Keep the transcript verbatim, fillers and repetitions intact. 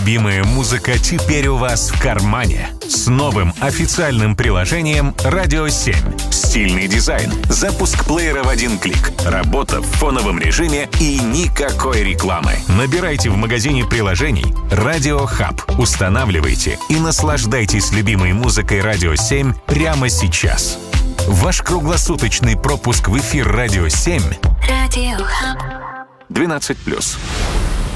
любимая музыка теперь у вас в кармане. С новым официальным приложением «Радио семь». Стильный дизайн, запуск плеера в один клик, работа в фоновом режиме и никакой рекламы. Набирайте в магазине приложений «Радио Хаб», устанавливайте и наслаждайтесь любимой музыкой «Радио семь» прямо сейчас. Ваш круглосуточный пропуск в эфир «Радио семь» двенадцать плюс.